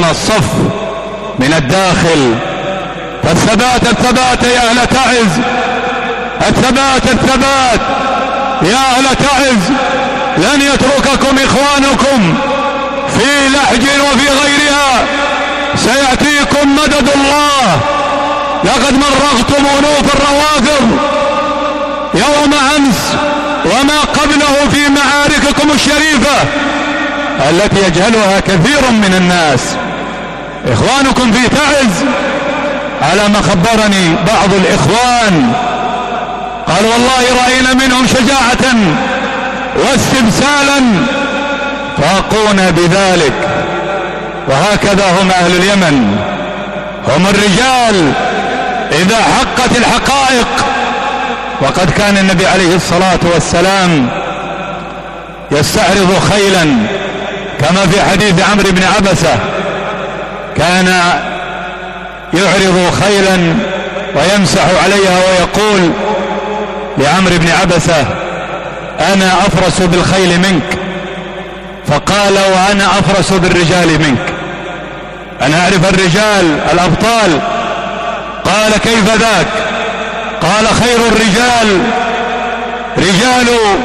الصف من الداخل. فالثبات الثبات يا أهل تعز، الثبات الثبات يا أهل تعز. لن يترككم إخوانكم في لحج وفي غيرها، سيأتيكم مدد الله. لقد مرغتم أنوف الروافض يوم أمس وما قبله في معارككم الشريفة التي يجهلها كثير من الناس. إخوانكم في تعز على ما خبرني بعض الإخوان قال والله رأينا منهم شجاعة واستبسالا فاقونا بذلك. وهكذا هم أهل اليمن، هم الرجال إذا حقت الحقائق. وقد كان النبي عليه الصلاة والسلام يستعرض خيلا كما في حديث عمرو بن عبسة، كان يعرض خيلا ويمسح عليها ويقول لعمرو بن عبسة أنا أفرس بالخيل منك، فقال وأنا أفرس بالرجال منك، أنا أعرف الرجال الأبطال. قال كيف ذاك؟ قال خير الرجال رجال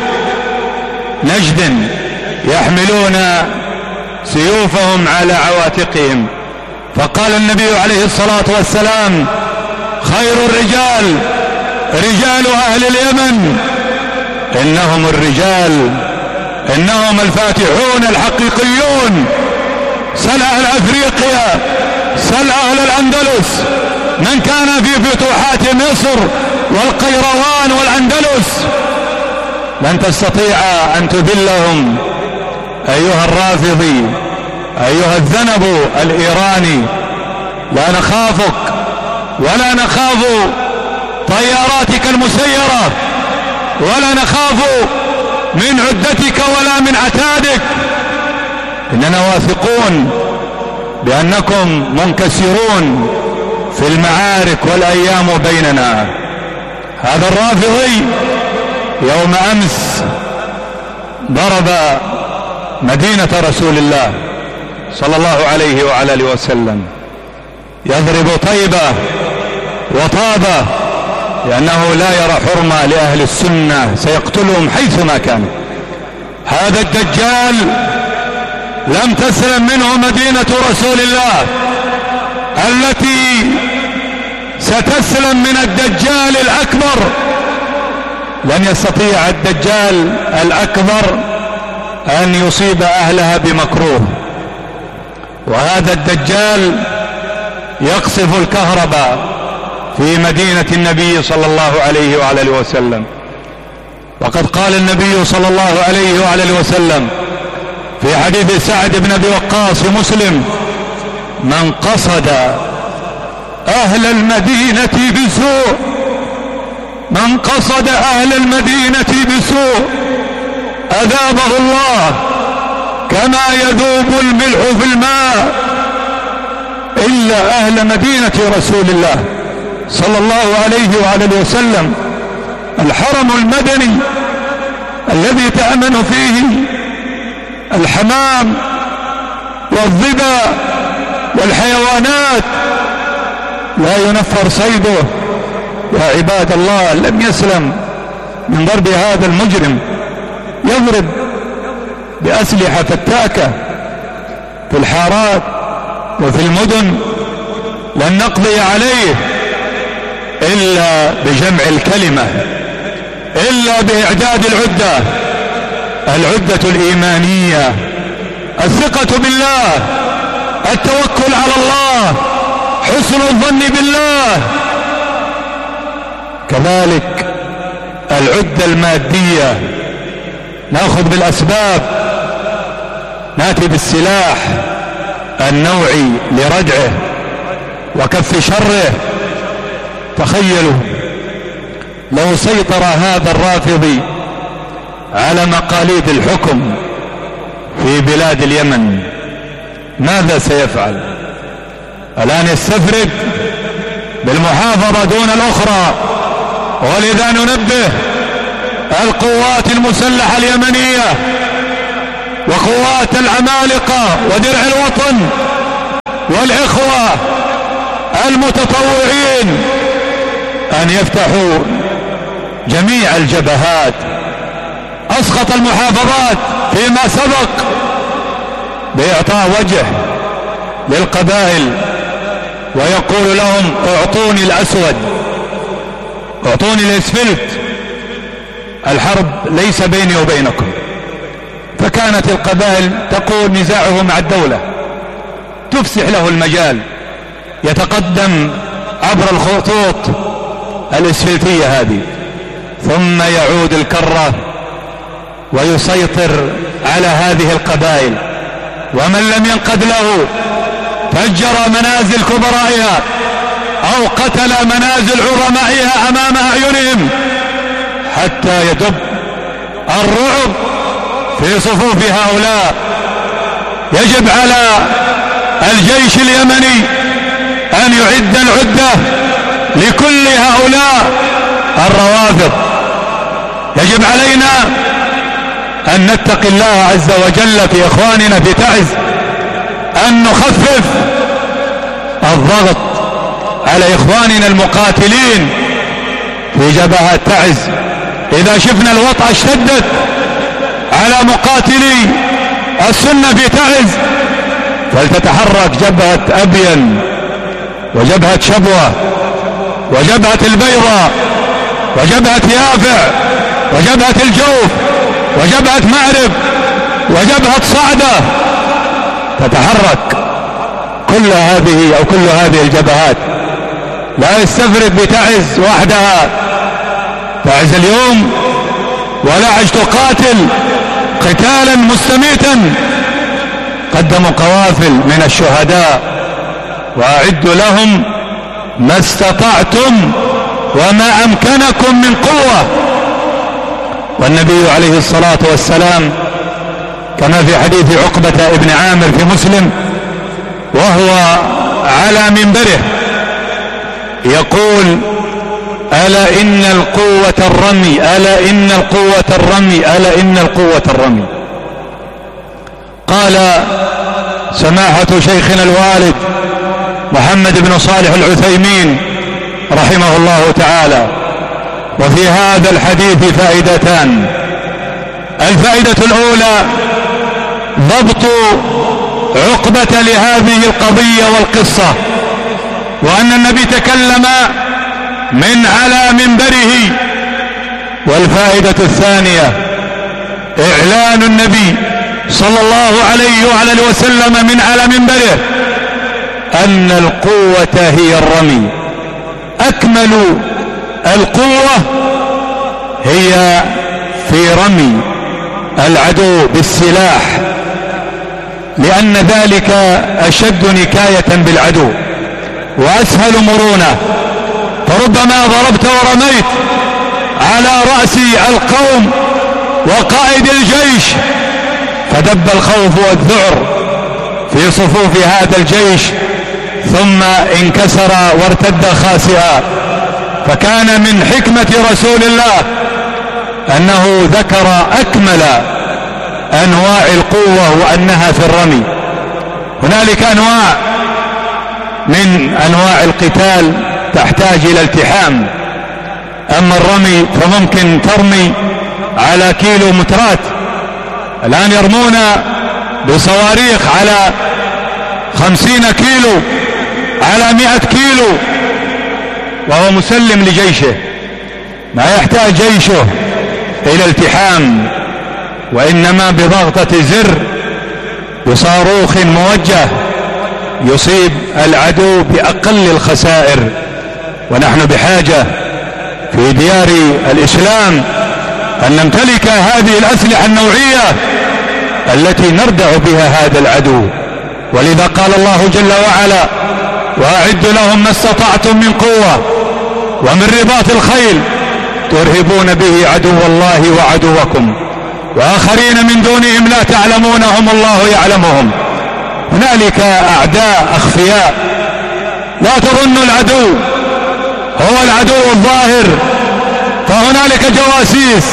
نجد يحملون سيوفهم على عواتقهم. فقال النبي عليه الصلاة والسلام خير الرجال رجال أهل اليمن، إنهم الرجال، إنهم الفاتحون الحقيقيون. سل أهل أفريقيا، سل أهل الأندلس، من كان في فتوحات مصر والقيروان والأندلس، لن تستطيع أن تذلهم أيها الرافضي، أيها الذنب الإيراني. لا نخافك ولا نخاف طياراتك المسيرة، ولا نخاف من عدتك ولا من عتادك. إننا واثقون بأنكم منكسرون في المعارك والأيام بيننا. هذا الرافضي يوم أمس ضرب مدينة رسول الله صلى الله عليه وعلى آله وسلم، يضرب طيبة وطابة، لأنه لا يرى حرمة لأهل السنة، سيقتلهم حيثما كانوا. هذا الدجال لم تسلم منه مدينة رسول الله التي ستسلم من الدجال الأكبر. لن يستطيع الدجال الأكبر أن يصيب أهلها بمكروه. وهذا الدجال يقصف الكهرباء في مدينة النبي صلى الله عليه وعلى آله وسلم. وقد قال النبي صلى الله عليه وعلى آله وسلم في حديث سعد بن أبي وقاص في مسلم: من قصد أهل المدينة بسوء، من قصد أهل المدينة بسوء أذابه الله كما يذوب الملح في الماء، إلا أهل مدينة رسول الله صلى الله عليه وعلى وسلم، الحرم المدني الذي تأمن فيه الحمام والظبا والحيوانات لا ينفر صيده. يا عباد الله، لم يسلم من ضرب هذا المجرم، يضرب بأسلحة فتاكة في الحارات وفي المدن. لن نقضي عليه إلا بجمع الكلمة، إلا بإعداد العدة الإيمانية، الثقة بالله، التوكل على الله، حسن الظن بالله، كذلك العدة المادية، نأخذ بالأسباب، نأتي بالسلاح النوعي لردعه وكف شره. تخيلوا لو سيطر هذا الرافضي على مقاليد الحكم في بلاد اليمن ماذا سيفعل؟ الآن يستفرد بالمحافظة دون الأخرى. ولذا ننبه القوات المسلحة اليمنية وقوات العمالقة ودرع الوطن والإخوة المتطوعين أن يفتحوا جميع الجبهات. أسقط المحافظات فيما سبق بإعطاء وجه للقبائل، ويقول لهم اعطوني الأسود، اعطوني الاسفلت، الحرب ليس بيني وبينكم. فكانت القبائل تقول نزاعه مع الدولة، تفسح له المجال، يتقدم عبر الخطوط الاسفلتية هذه، ثم يعود الكرة ويسيطر على هذه القبائل. ومن لم ينقد له فجر منازل كبرائها أو قتل منازل عظمائها أمام أعينهم، حتى يدب الرعب في صفوف هؤلاء. يجب على الجيش اليمني أن يعد العدة لكل هؤلاء الروافض. يجب علينا أن نتقي الله عز وجل في إخواننا في تعز، أن نخفف الضغط على إخواننا المقاتلين في جبهة تعز. إذا شفنا الوطأة اشتدت على مقاتلي السنة في تعز، فلتتحرك جبهة أبين وجبهة شبوة وجبهة البيضاء وجبهة يافع وجبهة الجوف وجبهة مأرب وجبهة صعدة، تتحرك كل هذه الجبهات. لا يستفرد بتعز وحدها. تعز اليوم ولعج تقاتل قتالا مستميتا، قدموا قوافل من الشهداء، وأعدوا لهم ما استطعتم وما أمكنكم من قوة. والنبي عليه الصلاة والسلام كما في حديث عقبة ابن عامر في مسلم وهو على منبره يقول: ألا إن القوة الرمي، ألا إن القوة الرمي، ألا إن القوة الرمي. قال سماحة شيخنا الوالد محمد بن صالح العثيمين رحمه الله تعالى: وفي هذا الحديث فائدتان. الفائدة الأولى ضبط عقبة لهذه القضية والقصة، وأن النبي تكلم من على منبره. والفائدة الثانية إعلان النبي صلى الله عليه وعلى وسلم من على منبره أن القوة هي الرمي. أكمل القوة هي في رمي العدو بالسلاح، لأن ذلك أشد نكاية بالعدو وأسهل مرونة. فربما ضربت ورميت على رأس القوم وقائد الجيش، فدب الخوف والذعر في صفوف هذا الجيش، ثم انكسر وارتد خاسئا. فكان من حكمة رسول الله أنه ذكر أكمل أنواع القوة وأنها في الرمي. هنالك أنواع من أنواع القتال تحتاج إلى التحام، أما الرمي فممكن ترمي على كيلو مترات. الآن يرمون بصواريخ على 50 كيلو، على 100 كيلو، وهو مسلم لجيشه. ما يحتاج جيشه إلى التحام، وإنما بضغطة زر بصاروخ موجه يصيب العدو بأقل الخسائر. ونحن بحاجة في ديار الإسلام أن نمتلك هذه الأسلحة النوعية التي نردع بها هذا العدو. ولذا قال الله جل وعلا: وأعدوا لهم ما استطعتم من قوة ومن رباط الخيل ترهبون به عدو الله وعدوكم وآخرين من دونهم لا تعلمونهم الله يعلمهم. هنالك أعداء أخفياء، لا تظنوا العدو هو العدو الظاهر، فهنالك جواسيس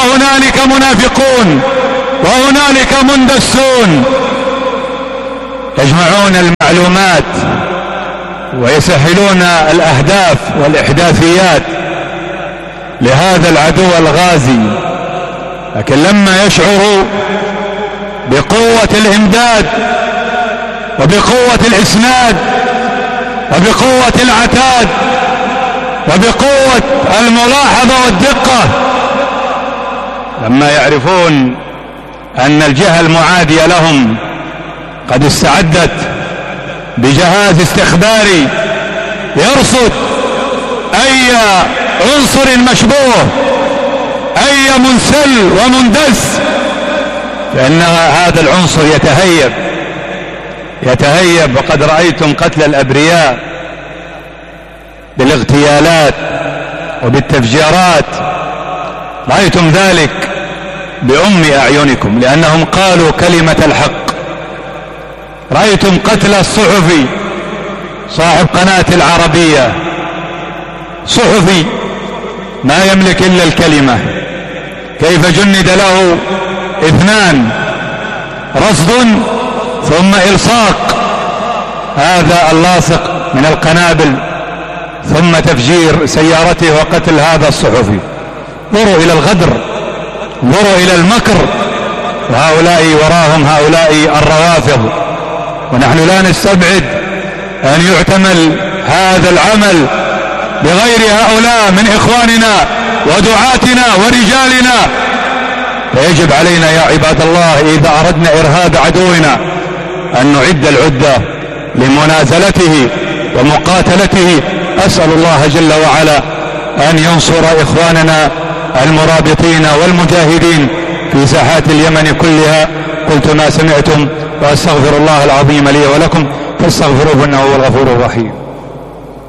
وهنالك منافقون وهنالك مندسون. يجمعون المعلومات ويسهلون الأهداف والإحداثيات لهذا العدو الغازي، لكن لما يشعروا بقوة الإمداد وبقوة الإسناد وبقوة العتاد وبقوة الملاحظة والدقة، لما يعرفون أن الجهة المعادية لهم قد استعدت بجهاز استخباري يرصد أي عنصر مشبوه، أي منسل ومندس، لأن هذا العنصر يتهيب. وقد رأيتم قتل الأبرياء بالاغتيالات وبالتفجيرات، رأيتم ذلك بأم أعينكم لأنهم قالوا كلمة الحق. رأيتم قتل الصحفي صاحب قناة العربية، صحفي ما يملك إلا الكلمة، كيف جند له 2 رصد ثم إلصاق هذا اللاصق من القنابل ثم تفجير سيارته وقتل هذا الصحفي. انظروا إلى الغدر، انظروا إلى المكر، وهؤلاء وراهم هؤلاء الروافض. ونحن لا نستبعد أن يعتمل هذا العمل بغير هؤلاء من إخواننا ودعاتنا ورجالنا. فيجب علينا يا عباد الله إذا أردنا إرهاب عدونا أن نعد العدة لمنازلته ومقاتلته. أسأل الله جل وعلا أن ينصر إخواننا المرابطين والمجاهدين في ساحات اليمن كلها. قلت ما سمعتم وأستغفر الله العظيم لي ولكم فاستغفروه إنه هو الغفور الرحيم.